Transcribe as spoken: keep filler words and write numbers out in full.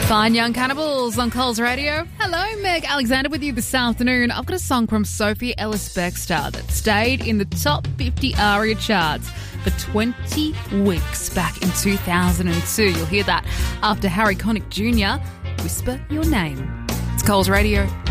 Fine Young Cannibals on Coles Radio. Hello, Meg Alexander with you this afternoon. I've got a song from Sophie Ellis-Bextor that stayed in the top fifty ARIA charts for twenty weeks back in two thousand two. You'll hear that after Harry Connick Junior Whisper Your Name. It's Coles Radio.